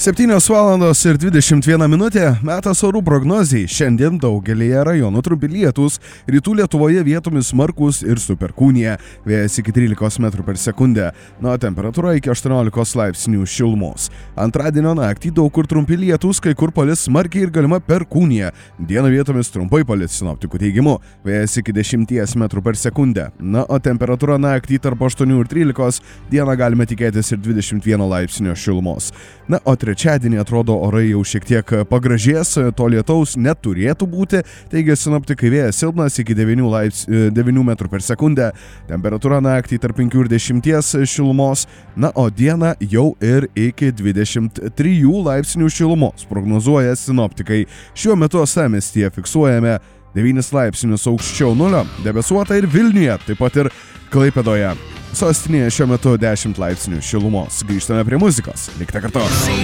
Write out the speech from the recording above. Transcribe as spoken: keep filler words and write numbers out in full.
septynios valandos ir dvidešimt viena minutė, metas orų prognozijai. Šiandien daugelėje rajonų trumpi lietūs, rytų Lietuvoje vietomis smarkus ir su perkūnija, vėjas iki trylikos metrų per sekundę, nuo temperatūra iki aštuoniolikos laipsnių šilumos. Antradienio naktį daug kur trumpi lietūs, kai kur palis smarkiai ir galima perkūnija, dieną vietomis trumpai palis sinoptikų teigimu, vėjas iki dešimties metrų per sekundę, na, o temperatūra naktį tarp aštuonių ir trylikos, dieną galime tikėtis ir dvidešimt vieno laipsnio šilumos. Na, o trečiadienį atrodo orai jau šiek tiek pagražės, to lietaus neturėtų būti, taigi sinoptikai vėjas silpnas iki devynių, laips, devynių metrų per sekundę, temperatūra naktį tarp penkių ir dešimties šilumos, na, o dieną jau ir iki dvidešimt trijų laipsnių šilumos, prognozuoja sinoptikai. Šiuo metu uostamiestyje fiksuojame devynis laipsnius aukščiau nulio, debesuota ir Vilniuje, taip pat ir Klaipėdoje. Sostinėje šiuo metu dešimt laipsnių šilumos. Grįžtame prie muzikos. Likite kartu.